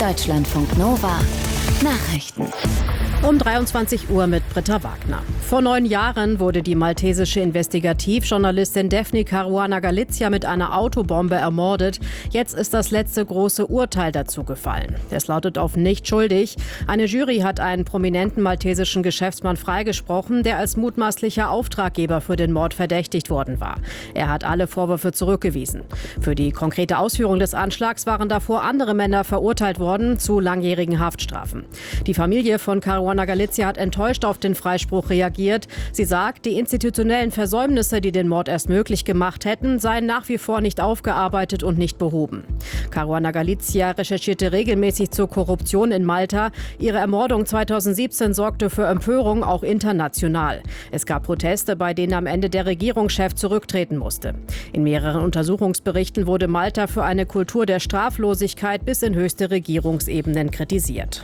Deutschlandfunk Nova Nachrichten. Um 23 Uhr mit Britta Wagner. Vor 9 Jahren wurde die maltesische Investigativjournalistin Daphne Caruana Galizia mit einer Autobombe ermordet. Jetzt ist das letzte große Urteil dazu gefallen. Es lautet auf nicht schuldig. Eine Jury hat einen prominenten maltesischen Geschäftsmann freigesprochen, der als mutmaßlicher Auftraggeber für den Mord verdächtigt worden war. Er hat alle Vorwürfe zurückgewiesen. Für die konkrete Ausführung des Anschlags waren davor andere Männer verurteilt worden zu langjährigen Haftstrafen. Die Familie von Caruana Galizia hat enttäuscht auf den Freispruch reagiert. Sie sagt, die institutionellen Versäumnisse, die den Mord erst möglich gemacht hätten, seien nach wie vor nicht aufgearbeitet und nicht behoben. Caruana Galizia recherchierte regelmäßig zur Korruption in Malta. Ihre Ermordung 2017 sorgte für Empörung, auch international. Es gab Proteste, bei denen am Ende der Regierungschef zurücktreten musste. In mehreren Untersuchungsberichten wurde Malta für eine Kultur der Straflosigkeit bis in höchste Regierungsebenen kritisiert.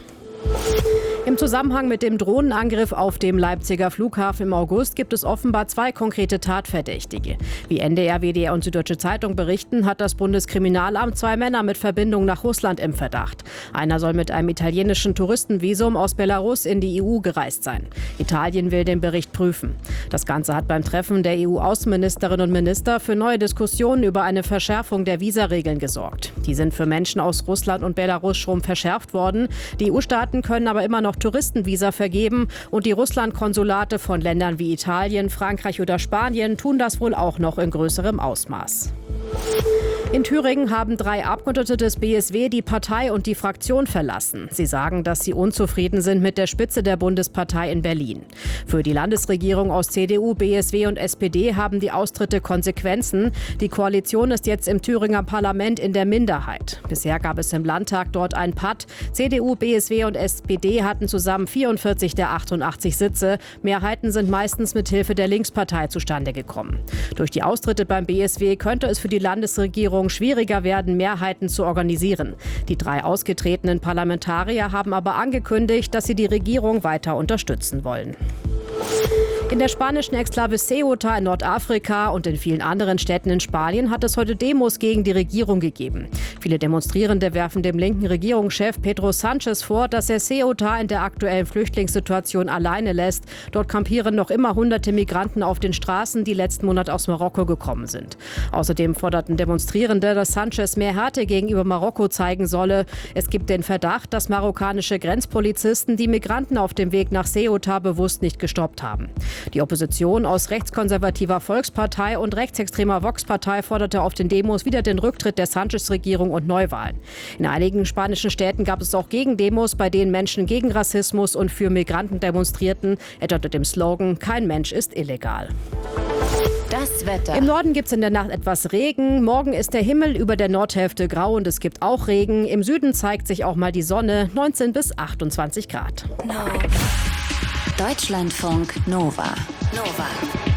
Im Zusammenhang mit dem Drohnenangriff auf dem Leipziger Flughafen im August gibt es offenbar 2 konkrete Tatverdächtige. Wie NDR, WDR und Süddeutsche Zeitung berichten, hat das Bundeskriminalamt 2 Männer mit Verbindung nach Russland im Verdacht. Einer soll mit einem italienischen Touristenvisum aus Belarus in die EU gereist sein. Italien will den Bericht prüfen. Das Ganze hat beim Treffen der EU-Außenministerinnen und Minister für neue Diskussionen über eine Verschärfung der Visaregeln gesorgt. Die sind für Menschen aus Russland und Belarus schon verschärft worden. Die EU-Staaten können aber immer noch Touristenvisa vergeben und die Russland-Konsulate von Ländern wie Italien, Frankreich oder Spanien tun das wohl auch noch in größerem Ausmaß. In Thüringen haben 3 Abgeordnete des BSW die Partei und die Fraktion verlassen. Sie sagen, dass sie unzufrieden sind mit der Spitze der Bundespartei in Berlin. Für die Landesregierung aus CDU, BSW und SPD haben die Austritte Konsequenzen. Die Koalition ist jetzt im Thüringer Parlament in der Minderheit. Bisher gab es im Landtag dort ein Patt. CDU, BSW und SPD hatten zusammen 44 der 88 Sitze. Mehrheiten sind meistens mit Hilfe der Linkspartei zustande gekommen. Durch die Austritte beim BSW könnte es für die Landesregierung schwieriger werden, Mehrheiten zu organisieren. Die 3 ausgetretenen Parlamentarier haben aber angekündigt, dass sie die Regierung weiter unterstützen wollen. In der spanischen Exklave Ceuta in Nordafrika und in vielen anderen Städten in Spanien hat es heute Demos gegen die Regierung gegeben. Viele Demonstrierende werfen dem linken Regierungschef Pedro Sánchez vor, dass er Ceuta in der aktuellen Flüchtlingssituation alleine lässt. Dort kampieren noch immer hunderte Migranten auf den Straßen, die letzten Monat aus Marokko gekommen sind. Außerdem forderten Demonstrierende, dass Sánchez mehr Härte gegenüber Marokko zeigen solle. Es gibt den Verdacht, dass marokkanische Grenzpolizisten die Migranten auf dem Weg nach Ceuta bewusst nicht gestoppt haben. Die Opposition aus rechtskonservativer Volkspartei und rechtsextremer Vox-Partei forderte auf den Demos wieder den Rücktritt der Sánchez-Regierung und Neuwahlen. In einigen spanischen Städten gab es auch Gegendemos, bei denen Menschen gegen Rassismus und für Migranten demonstrierten, etwa unter dem Slogan „Kein Mensch ist illegal“. Das Wetter. Im Norden gibt es in der Nacht etwas Regen. Morgen ist der Himmel über der Nordhälfte grau und es gibt auch Regen. Im Süden zeigt sich auch mal die Sonne, 19 bis 28 Grad. Deutschlandfunk Nova.